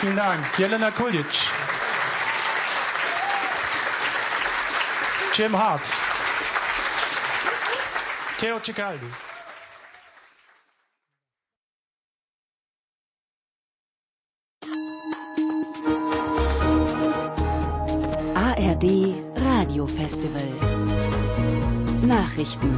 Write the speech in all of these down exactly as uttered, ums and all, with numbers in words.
Vielen Dank. Jelena Kuljic. Jim Hart. Theo Cicaldi. A R D Radiofestival. Nachrichten.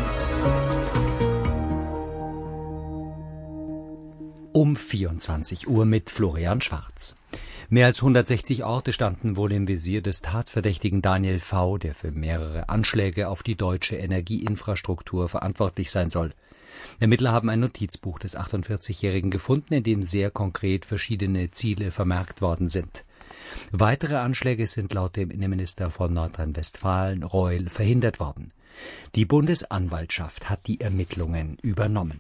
Um vierundzwanzig Uhr mit Florian Schwarz. Mehr als hundertsechzig Orte standen wohl im Visier des Tatverdächtigen Daniel V., der für mehrere Anschläge auf die deutsche Energieinfrastruktur verantwortlich sein soll. Ermittler haben ein Notizbuch des achtundvierzigjährigen gefunden, in dem sehr konkret verschiedene Ziele vermerkt worden sind. Weitere Anschläge sind laut dem Innenminister von Nordrhein-Westfalen, Reul, verhindert worden. Die Bundesanwaltschaft hat die Ermittlungen übernommen.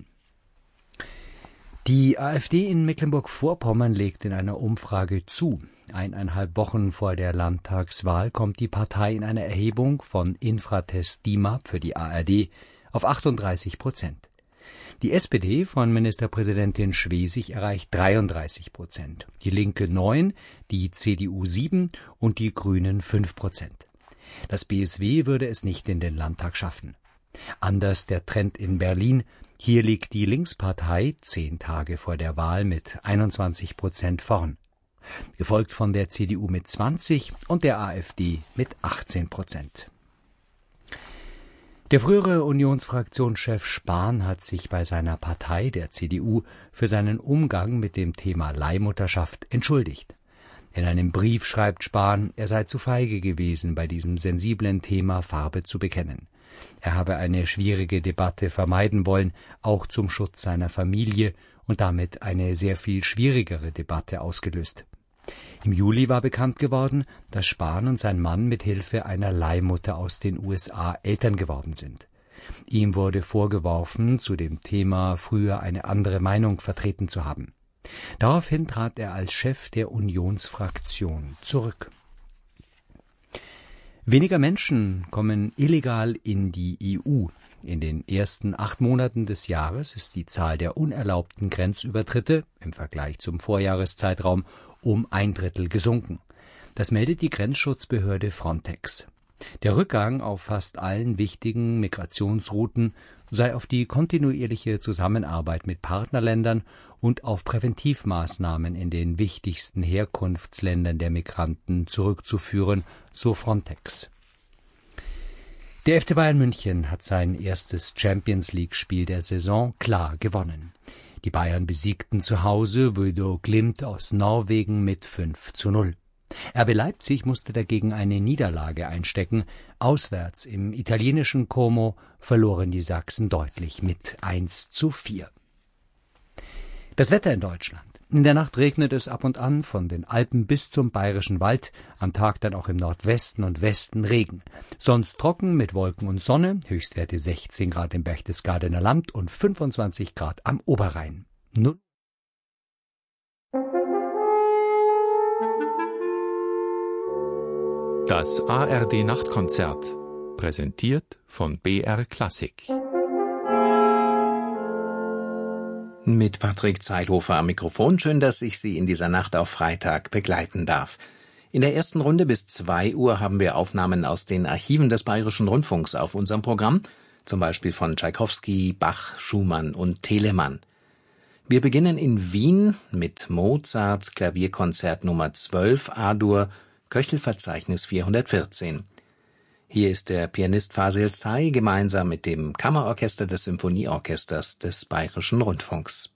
Die AfD in Mecklenburg-Vorpommern legt in einer Umfrage zu. Eineinhalb Wochen vor der Landtagswahl kommt die Partei in einer Erhebung von Infratest DIMAP für die A R D auf achtunddreißig Prozent. Die S P D von Ministerpräsidentin Schwesig erreicht dreiunddreißig Prozent, die Linke neun, die C D U sieben und die Grünen fünf Prozent. Das B S W würde es nicht in den Landtag schaffen. Anders der Trend in Berlin. Hier liegt die Linkspartei zehn Tage vor der Wahl mit einundzwanzig Prozent vorn, gefolgt von der C D U mit zwanzig und der AfD mit achtzehn Prozent. Der frühere Unionsfraktionschef Spahn hat sich bei seiner Partei, der C D U, für seinen Umgang mit dem Thema Leihmutterschaft entschuldigt. In einem Brief schreibt Spahn, er sei zu feige gewesen, bei diesem sensiblen Thema Farbe zu bekennen. Er habe eine schwierige Debatte vermeiden wollen, auch zum Schutz seiner Familie, und damit eine sehr viel schwierigere Debatte ausgelöst. Im Juli war bekannt geworden, dass Spahn und sein Mann mit Hilfe einer Leihmutter aus den U S A Eltern geworden sind. Ihm wurde vorgeworfen, zu dem Thema früher eine andere Meinung vertreten zu haben. Daraufhin trat er als Chef der Unionsfraktion zurück. Weniger Menschen kommen illegal in die E U. In den ersten acht Monaten des Jahres ist die Zahl der unerlaubten Grenzübertritte im Vergleich zum Vorjahreszeitraum um ein Drittel gesunken. Das meldet die Grenzschutzbehörde Frontex. Der Rückgang auf fast allen wichtigen Migrationsrouten sei auf die kontinuierliche Zusammenarbeit mit Partnerländern und auf Präventivmaßnahmen in den wichtigsten Herkunftsländern der Migranten zurückzuführen, so Frontex. Der F C Bayern München hat sein erstes Champions-League-Spiel der Saison klar gewonnen. Die Bayern besiegten zu Hause Bodø Glimt aus Norwegen mit fünf zu null. R B Leipzig musste dagegen eine Niederlage einstecken. Auswärts im italienischen Como verloren die Sachsen deutlich mit eins zu vier. Das Wetter in Deutschland. In der Nacht regnet es ab und an von den Alpen bis zum Bayerischen Wald, am Tag dann auch im Nordwesten und Westen Regen. Sonst trocken mit Wolken und Sonne, Höchstwerte sechzehn Grad im Berchtesgadener Land und fünfundzwanzig Grad am Oberrhein. Nun Das A R D Nachtkonzert, präsentiert von B R Klassik. Mit Patrick Zeithofer am Mikrofon. Schön, dass ich Sie in dieser Nacht auf Freitag begleiten darf. In der ersten Runde bis zwei Uhr haben wir Aufnahmen aus den Archiven des Bayerischen Rundfunks auf unserem Programm, zum Beispiel von Tschaikowski, Bach, Schumann und Telemann. Wir beginnen in Wien mit Mozarts Klavierkonzert Nummer zwölf A-Dur, Köchelverzeichnis vierhundertvierzehn. Hier ist der Pianist Fasil Say gemeinsam mit dem Kammerorchester des Symphonieorchesters des Bayerischen Rundfunks.